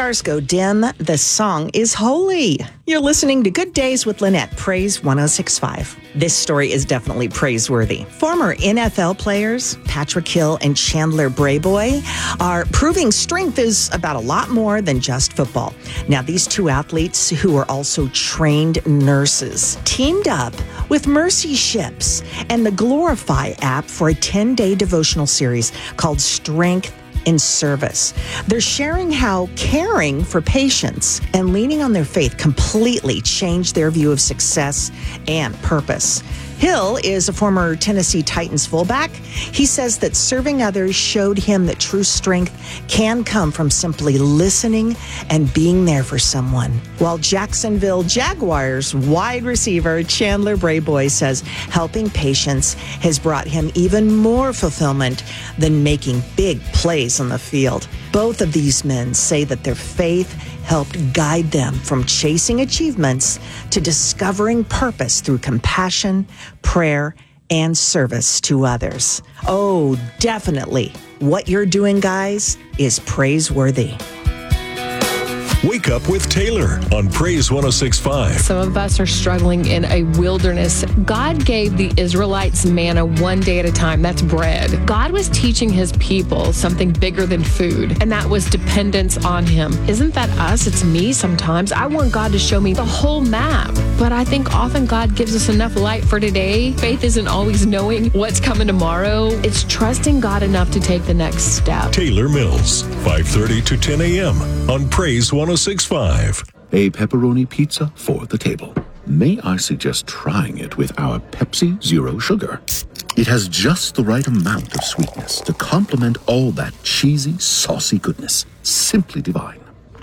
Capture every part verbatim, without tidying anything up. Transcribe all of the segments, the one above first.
stars go dim, the song is holy. You're listening to Good Days with Lynette, Praise one oh six point five. This story is definitely praiseworthy. Former N F L players, Patrick Hill and Chandler Brayboy, are proving strength is about a lot more than just football. Now, these two athletes, who are also trained nurses, teamed up with Mercy Ships and the Glorify app for a ten-day devotional series called Strength in Service. They're sharing how caring for patients and leaning on their faith completely changed their view of success and purpose. Hill is a former Tennessee Titans fullback. He says that serving others showed him that true strength can come from simply listening and being there for someone. While Jacksonville Jaguars wide receiver Chandler Brayboy says helping patients has brought him even more fulfillment than making big plays on the field. Both of these men say that their faith helped guide them from chasing achievements to discovering purpose through compassion, prayer, and service to others. Oh, definitely. What you're doing, guys, is praiseworthy. Wake Up with Taylor on Praise one oh six point five. Some of us are struggling in a wilderness. God gave the Israelites manna one day at a time. That's bread. God was teaching his people something bigger than food, and that was dependence on him. Isn't that us? It's me sometimes. I want God to show me the whole map, but I think often God gives us enough light for today. Faith isn't always knowing what's coming tomorrow. It's trusting God enough to take the next step. Taylor Mills, five thirty to ten a.m. on Praise one oh six point five. A pepperoni pizza for the table. May I suggest trying it with our Pepsi Zero Sugar? It has just the right amount of sweetness to complement all that cheesy, saucy goodness. Simply divine.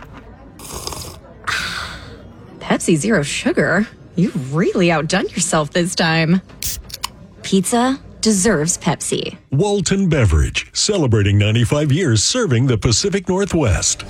Pepsi Zero Sugar? You've really outdone yourself this time. Pizza deserves Pepsi. Walton Beverage, celebrating ninety-five years serving the Pacific Northwest.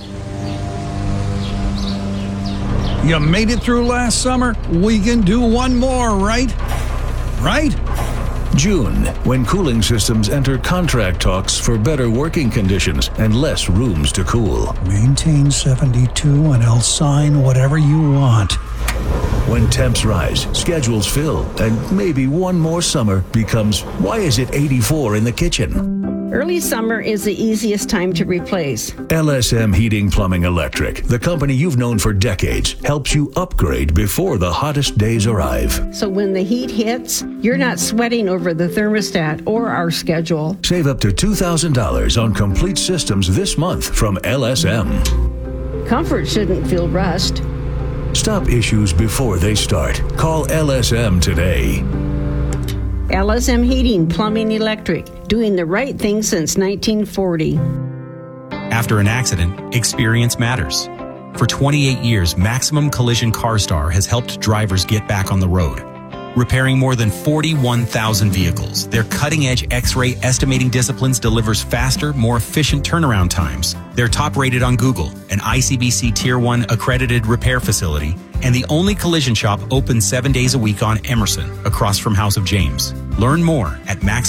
You made it through last summer. We can do one more, right? Right? June, when cooling systems enter contract talks for better working conditions and less rooms to cool. Maintain seventy-two and I'll sign whatever you want. When temps rise, schedules fill, and maybe one more summer becomes, why is it eighty-four in the kitchen? Early summer is the easiest time to replace. L S M Heating Plumbing Electric, the company you've known for decades, helps you upgrade before the hottest days arrive. So when the heat hits, you're not sweating over the thermostat or our schedule. Save up to two thousand dollars on complete systems this month from L S M. Comfort shouldn't feel rushed. Stop issues before they start. Call L S M today. L S M Heating, Plumbing, Electric, doing the right thing since nineteen forty. After an accident, experience matters. For twenty-eight years, Maximum Collision CarStar has helped drivers get back on the road. Repairing more than forty-one thousand vehicles, their cutting-edge X-ray estimating disciplines delivers faster, more efficient turnaround times. They're top-rated on Google, an I C B C Tier one accredited repair facility, and the only collision shop open seven days a week on Emerson, across from House of James. Learn more at Max